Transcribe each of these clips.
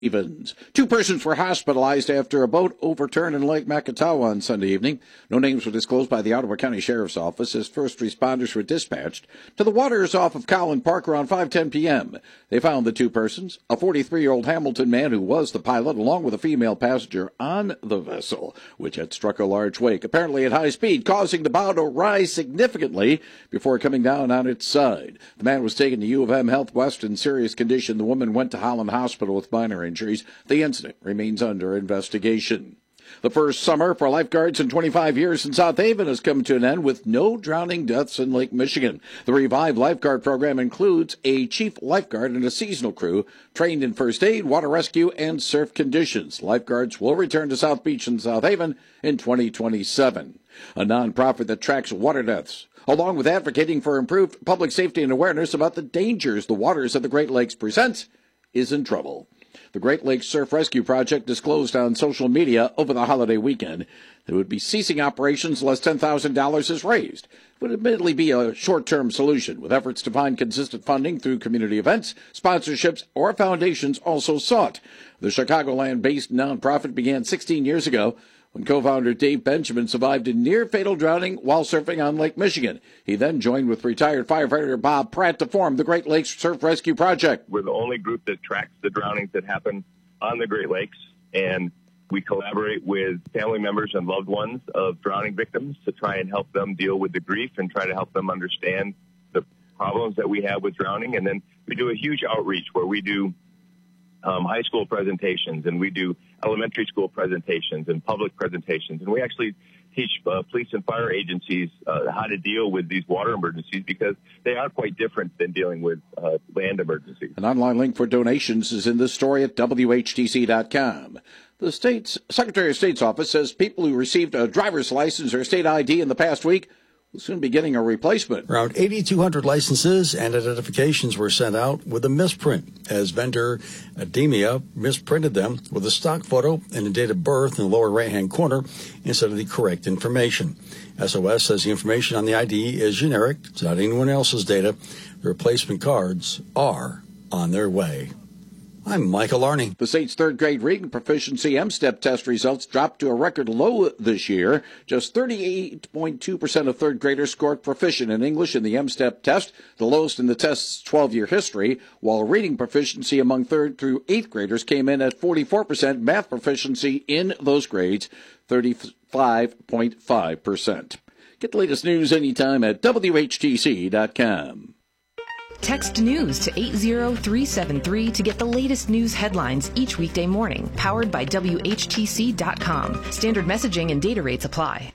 Evans. 2 persons were hospitalized after a boat overturned in Lake Makatawa on Sunday evening. No names were disclosed by the Ottawa County Sheriff's Office as first responders were dispatched to the waters off of Collin Park around 5:10 p.m. They found the 2 persons, a 43-year-old Hamilton man who was the pilot, along with a female passenger on the vessel, which had struck a large wake, apparently at high speed, causing the bow to rise significantly before coming down on its side. The man was taken to U of M Health West in serious condition. The woman went to Holland Hospital with minor injuries. The incident remains under investigation. The first summer for lifeguards in 25 years in South Haven has come to an end with no drowning deaths in Lake Michigan. The revived lifeguard program includes a chief lifeguard and a seasonal crew trained in first aid, water rescue, and surf conditions. Lifeguards will return to South Beach in South Haven in 2027. A nonprofit that tracks water deaths, along with advocating for improved public safety and awareness about the dangers the waters of the Great Lakes present, is in trouble. The Great Lakes Surf Rescue Project disclosed on social media over the holiday weekend that it would be ceasing operations unless $10,000 is raised. It would admittedly be a short-term solution, with efforts to find consistent funding through community events, sponsorships, or foundations also sought. The Chicagoland-based nonprofit began 16 years ago when co-founder Dave Benjamin survived a near-fatal drowning while surfing on Lake Michigan. He then joined with retired firefighter Bob Pratt to form the Great Lakes Surf Rescue Project. We're the only group that tracks the drownings that happen on the Great Lakes, and we collaborate with family members and loved ones of drowning victims to try and help them deal with the grief and try to help them understand the problems that we have with drowning. And then we do a huge outreach where we do high school presentations, and we do elementary school presentations and public presentations. And we actually teach police and fire agencies how to deal with these water emergencies, because they are quite different than dealing with land emergencies. An online link for donations is in this story at WHTC.com. The state's Secretary of State's office says people who received a driver's license or state ID in the past week will soon be getting a replacement. Around 8,200 licenses and identifications were sent out with a misprint, as vendor Ademia misprinted them with a stock photo and a date of birth in the lower right-hand corner instead of the correct information. SOS says the information on the ID is generic. It's not anyone else's data. The replacement cards are on their way. I'm Michael Arney. The state's third-grade reading proficiency M-STEP test results dropped to a record low this year. Just 38.2% of third graders scored proficient in English in the M-STEP test, the lowest in the test's 12-year history, while reading proficiency among 3rd through 8th graders came in at 44%, math proficiency in those grades 35.5%. Get the latest news anytime at WHTC.com. Text news to 80373 to get the latest news headlines each weekday morning. Powered by WHTC.com. Standard messaging and data rates apply.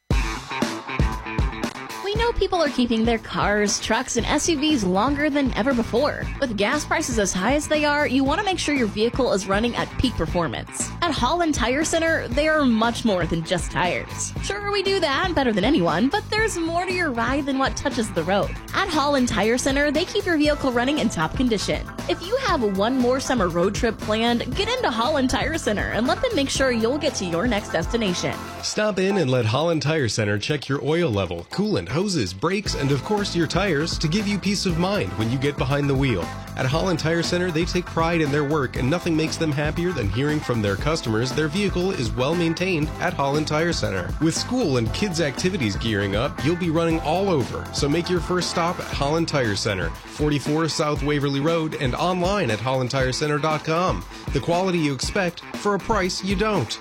We know people are keeping their cars, trucks, and SUVs longer than ever before. With gas prices as high as they are, you want to make sure your vehicle is running at peak performance. At Holland Tire Center, they are much more than just tires. Sure, we do that better than anyone, but there's more to your ride than what touches the road. At Holland Tire Center, they keep your vehicle running in top condition. If you have one more summer road trip planned, get into Holland Tire Center and let them make sure you'll get to your next destination. Stop in and let Holland Tire Center check your oil level, coolant, hoses, brakes, and of course your tires to give you peace of mind when you get behind the wheel. At Holland Tire Center, they take pride in their work, and nothing makes them happier than hearing from their customers their vehicle is well maintained at Holland Tire Center. With school and kids' activities gearing up, you'll be running all over, so make your first stop at Holland Tire Center, 44 South Waverly Road, and online at hollandtirecenter.com. The quality you expect for a price you don't.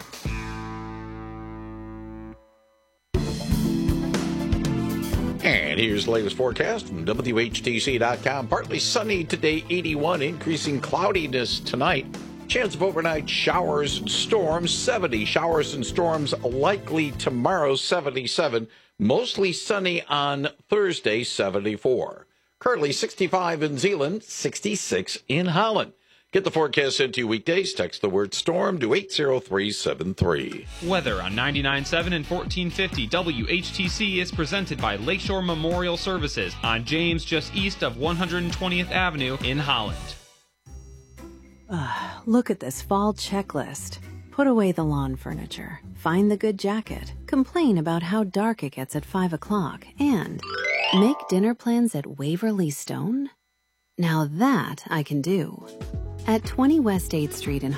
And here's the latest forecast from WHTC.com. Partly sunny today, 81, increasing cloudiness tonight. Chance of overnight showers and storms, 70. Showers and storms likely tomorrow, 77. Mostly sunny on Thursday, 74. Currently 65 in Zeeland, 66 in Holland. Get the forecast sent to you weekdays. Text the word storm to 80373. Weather on 99.7 and 1450 WHTC is presented by Lakeshore Memorial Services on James, just east of 120th Avenue in Holland. Look at this fall checklist. Put away the lawn furniture. Find the good jacket. Complain about how dark it gets at 5 o'clock. And make dinner plans at Waverly Stone? Now that I can do. At 20 West 8th Street in